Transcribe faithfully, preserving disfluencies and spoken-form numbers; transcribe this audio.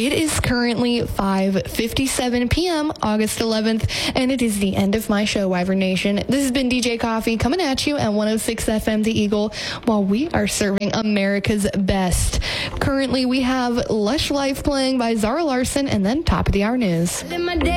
It is currently five fifty-seven p.m., August eleventh, and it is the end of my show, Wyvern Nation. This has been D J Coffee coming at you at one oh six F M The Eagle while we are serving America's best. Currently, we have Lush Life playing by Zara Larson and then Top of the Hour News.